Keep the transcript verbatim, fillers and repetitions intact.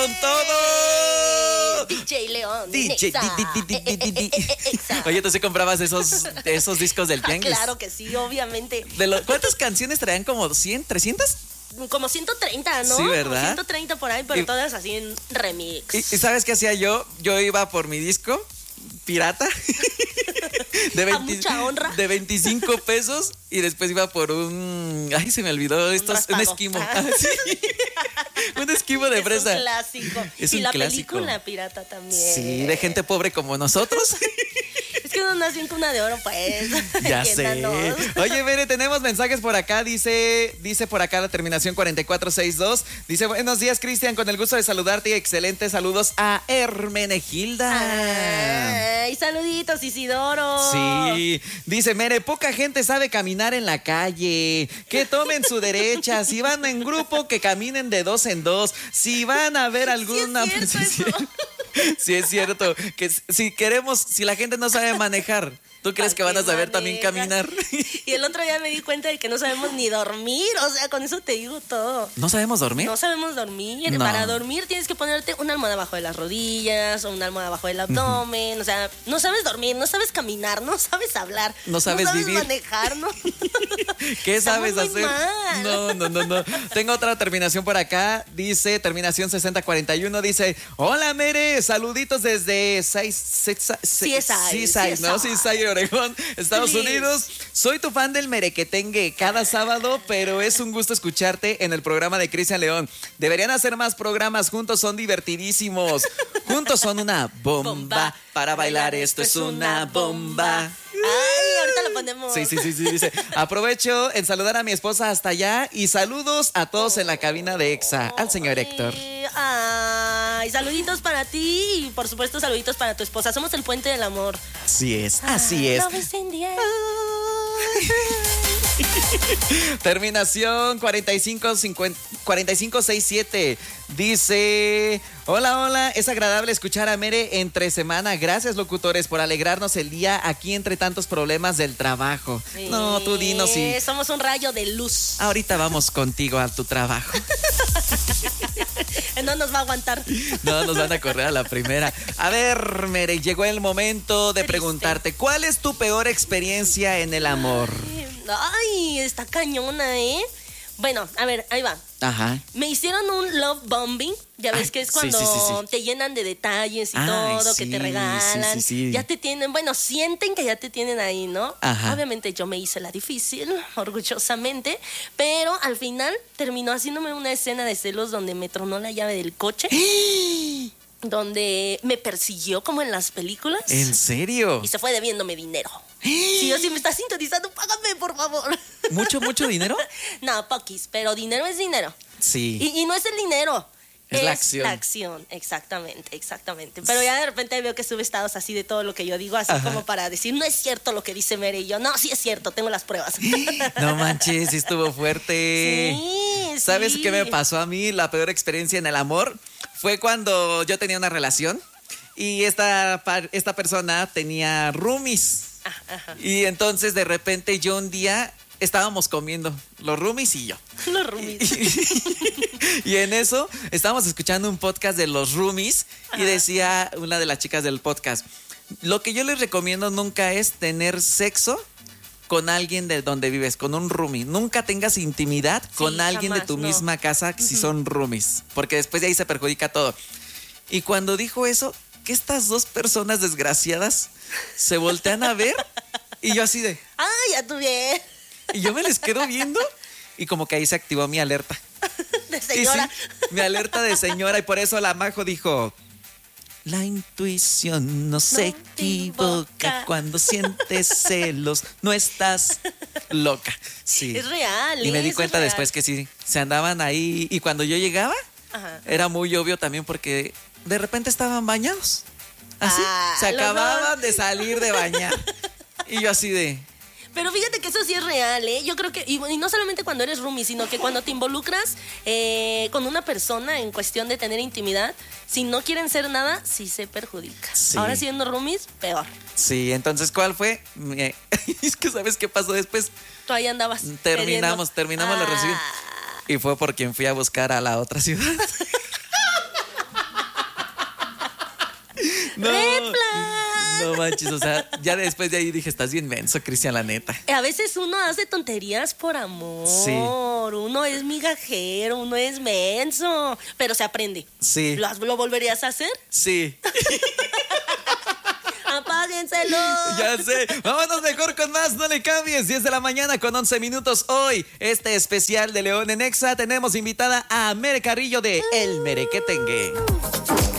con todo. D J León. D J, Oye, ¿tú sí comprabas esos, esos discos del tianguis? Claro que sí, obviamente. ¿De lo, ¿Cuántas canciones traían? ¿Como cien, trescientas? Como ciento treinta, ¿no? Sí, ¿verdad? Como ciento treinta por ahí, pero y, todas así en remix. ¿Y, y sabes qué hacía yo? Yo iba por mi disco pirata de, veinte, a mucha honra. De veinticinco pesos y después iba por un... Ay, se me olvidó. Esto es un esquimo. Ah, sí. Un esquimo de fresa. Es un clásico. Es y un la clásico. película pirata también. Sí, de gente pobre como nosotros. Es que uno nació en cuna de oro, pues. Ya sé. Oye, Mere, tenemos mensajes por acá. Dice, dice por acá la terminación cuarenta y cuatro sesenta y dos. Dice, buenos días, Cristian. Con el gusto de saludarte y excelentes saludos a Hermenegilda. Ay, saluditos, Isidoro. Sí. Dice, Mere, poca gente sabe caminar en la calle. Que tomen su derecha. Si van en grupo, que caminen de dos en dos. Si van a ver alguna... Sí, es cierto eso. Sí, es cierto, que si queremos, si la gente no sabe manejar, ¿tú crees que van a saber maneja? También caminar? Y el otro día me di cuenta de que no sabemos ni dormir, o sea, con eso te digo todo. ¿No sabemos dormir? No sabemos dormir. No. Para dormir tienes que ponerte una almohada abajo de las rodillas o una almohada abajo del abdomen, uh-huh. O sea, no sabes dormir, no sabes caminar, no sabes hablar, no sabes, no sabes vivir. manejar, ¿no? ¿Qué Estamos sabes hacer? Mal. No, no, no, no. Tengo otra terminación por acá, dice, terminación sesenta cuarenta y uno, dice, hola, Mere, saluditos desde seis, seis, seis, Seaside, ¿no? Seaside, Oregón, Estados Please. Unidos. Soy tu fan del merequetengue cada sábado, pero es un gusto escucharte en el programa de Cristian León. Deberían hacer más programas juntos, son divertidísimos. Juntos son una bomba. bomba. Para bailar esto es una bomba. Ay, ahorita lo ponemos. Sí, sí, sí, sí, dice, aprovecho en saludar a mi esposa hasta allá y saludos a todos en la cabina de EXA, al señor Héctor. Ay, saluditos para ti y por supuesto saluditos para tu esposa. Somos el puente del amor. Así es, así es. Terminación cuarenta y cinco sesenta y siete. Dice, hola, hola, es agradable escuchar a Mere entre semana. Gracias, locutores, por alegrarnos el día aquí entre tantos problemas del trabajo. Sí, no, tú dinos si... Somos un rayo de luz. Ahorita vamos contigo a tu trabajo. No nos va a aguantar. No, nos van a correr a la primera. A ver, Mere, llegó el momento de Triste. preguntarte, ¿cuál es tu peor experiencia en el amor? Ay, está cañona, ¿eh? Bueno, a ver, ahí va. Ajá. Me hicieron un love bombing. Ya ves Ay, que es cuando sí, sí, sí, sí. te llenan de detalles y Ay, todo, sí, que te regalan. Sí, sí, sí. Ya te tienen, bueno, sienten que ya te tienen ahí, ¿no? Ajá. Obviamente yo me hice la difícil, orgullosamente, pero al final terminó haciéndome una escena de celos donde me tronó la llave del coche. Donde me persiguió como en las películas. ¿En serio? Y se fue debiéndome dinero. Si yo sí me estás sintonizando, págame, por favor. ¿Mucho, mucho dinero? No, poquis, pero dinero es dinero. Sí. Y, y no es el dinero. Es, es la acción. la acción, exactamente, exactamente. Pero ya de repente veo que sube estados así de todo lo que yo digo, así Ajá. como para decir, no es cierto lo que dice Mere. Y yo, no, sí es cierto, tengo las pruebas. No manches, sí estuvo fuerte. Sí, ¿Sabes sí. qué me pasó a mí? La peor experiencia en el amor fue cuando yo tenía una relación y esta, esta persona tenía roomies. Ajá. Y entonces de repente yo un día estábamos comiendo, los roomies y yo. Los roomies. Y, y en eso estábamos escuchando un podcast de los roomies y decía una de las chicas del podcast, lo que yo les recomiendo nunca es tener sexo con alguien de donde vives, con un roomie. Nunca tengas intimidad con sí, alguien jamás, de tu no. misma casa uh-huh. si son roomies, porque después de ahí se perjudica todo. Y cuando dijo eso, que estas dos personas desgraciadas se voltean a ver y yo así de... ¡Ah, ya tú bien! Y yo me les quedo viendo y como que ahí se activó mi alerta. De señora. Sí, mi alerta de señora y por eso la Majo dijo... La intuición no, no se equivoca, equivoca cuando sientes celos, no estás loca. Sí. Es real. Y me di cuenta después que sí, se andaban ahí y cuando yo llegaba, Ajá. era muy obvio también porque de repente estaban bañados. Así, ah, se acababan de salir de bañar. Y yo así de... Pero fíjate que eso sí es real, ¿eh? Yo creo que, y, y no solamente cuando eres roomie, sino que cuando te involucras eh, con una persona en cuestión de tener intimidad, si no quieren ser nada, sí se perjudica. Sí. Ahora siendo roomies, peor. Sí, entonces, ¿cuál fue? Eh, es que ¿sabes qué pasó después? Tú ahí andabas Terminamos, queriendo. terminamos ah. la reunión. Y fue por quien fui a buscar a la otra ciudad. No, ¡Red flag! no manches, o sea, ya después de ahí dije, estás bien menso, Cristian, la neta. A veces uno hace tonterías por amor. Sí. Uno es migajero, uno es menso. Pero se aprende. Sí. ¿Lo, ¿Lo volverías a hacer? Sí. Apáguenselo. Ya sé. Vámonos mejor con más, no le cambies. diez de la mañana con once minutos. Hoy, este especial de León en Exa, tenemos invitada a Mere Carrillo de El Merequetengue.